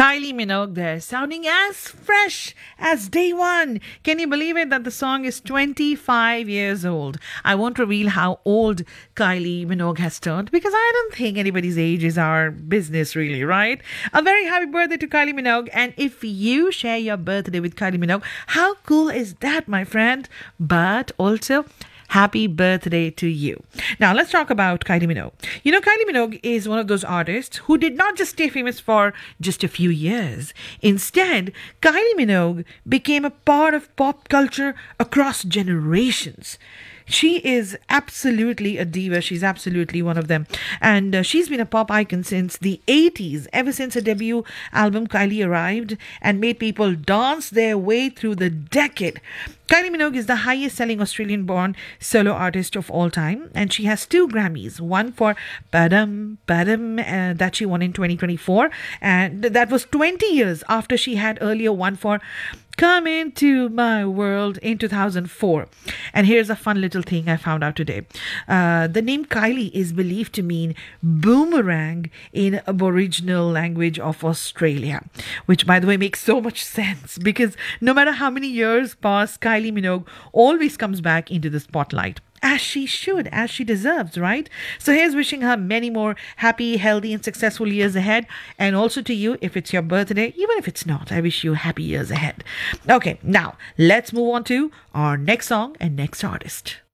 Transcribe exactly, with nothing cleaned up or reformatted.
Kylie Minogue there, sounding as fresh as day one. Can you believe it that the song is twenty-five years old? I won't reveal how old Kylie Minogue has turned because I don't think anybody's age is our business, really, right? A very happy birthday to Kylie Minogue. And if you share your birthday with Kylie Minogue, how cool is that, my friend? But also, happy birthday to you. Now, let's talk about Kylie Minogue. You know, Kylie Minogue is one of those artists who did not just stay famous for just a few years. Instead, Kylie Minogue became a part of pop culture across generations. She is absolutely a diva. She's absolutely one of them. And uh, she's been a pop icon since the eighties, ever since her debut album Kylie arrived and made people dance their way through the decade. Kylie Minogue is the highest selling Australian born solo artist of all time, and she has two Grammys, one for Padam Padam uh, that she won in twenty twenty-four, and that was twenty years after she had earlier won for Come Into My World in two thousand four. And here's a fun little thing I found out today. Uh, the name Kylie is believed to mean boomerang in Aboriginal language of Australia, which, by the way, makes so much sense because no matter how many years pass, Kylie Minogue always comes back into the spotlight. As she should, as she deserves, right? So here's wishing her many more happy, healthy, and successful years ahead. And also to you, if it's your birthday, even if it's not, I wish you happy years ahead. Okay, now let's move on to our next song and next artist.